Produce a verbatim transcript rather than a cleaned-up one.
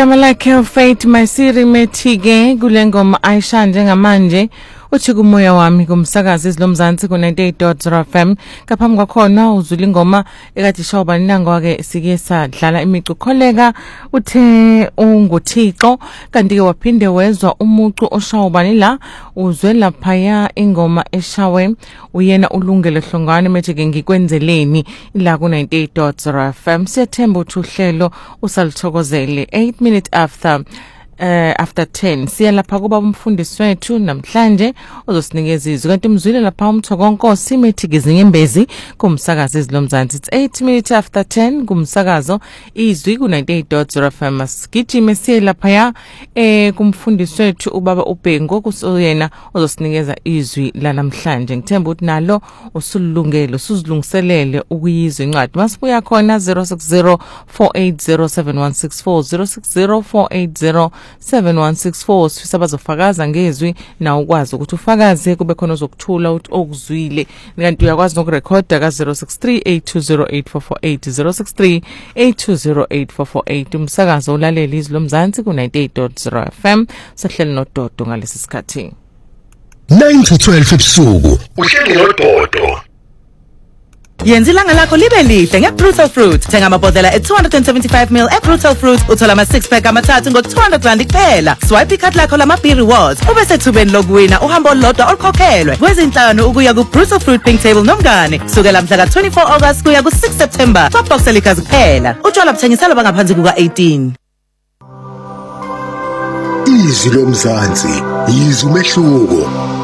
Igama lakhe Faith Masiri Methige kule ngoma Aisha njengamanje uthi kumoya wami kumsakazi izilomzansi ku ninety-eight point zero F M kaphambi kwakhona uzula ingoma ekade ishoba ninanga wake sike sadlala imicu kholeka uthe unguthixo kanti ke waphinde wezwa umucu oshawubani la uzwe laphaya ingoma eshawe uyena ulungele hlongwane methike ngikwenzeleni ila ku ninety-eight point zero F M siyethemba uthuhlelo usalithokozele eight minutes after Uh, after ten siya lapha kuba umfundisi wethu namhlanje uzosinikeza izwi kanti umzwile lapha umthokonkosi Methike Nyembezi kumsakazi izilomzansi. It's eight minutes after ten kumsakazo izwi ku ninety-eight point zero F M. Sigijime siya lapha ya eh kumfundisi wethu ubaba uBhengu kusuyena uzosinikeza izwi la namhlanje. Ngithemba ukuthi nalo usulungele usuzilungiselele ukuyizwa incwadi masibuya khona zero six zero four eight zero seven one six four zero six zero four eight zero seven one six four sifisa bazofakaza ngezwi na ukwazi ukuthi ufakaze kube khona ozokuthula ukuthi okuzwile kanti uyakwazi nokurecorda ka zero six three eight two zero eight four four eight zero six three eight two zero eight four four eight umsakazo ulaleli izilomzansi ku ninety-eight point zero F M sahleli noDodo ngalesi sikhathi nine to twelve ebusuku uhleli noDodo. Yenza ilanga lakho libe lihle ngeBrutal Fruit. Thenga amabhodlela e two hundred seventy-five milliliters eBrutal Fruit uthola ama six pack amathathu ngo two hundred rand kuphela. Swipe ikhadi lakho lama B rewards ube sethubeni lokuwina uhambo olodwa olukhokhelwe. Kwezinhlanu ukuya kuBrutal Fruit Pink Table nomngane. Sukela mhla ka twenty-four August kuya ku six September. Top box elikazi kuphela. Utshwala buthengiselwa bangaphansi kuka eighteen. Izwi lomzansi, yizwe umehluko.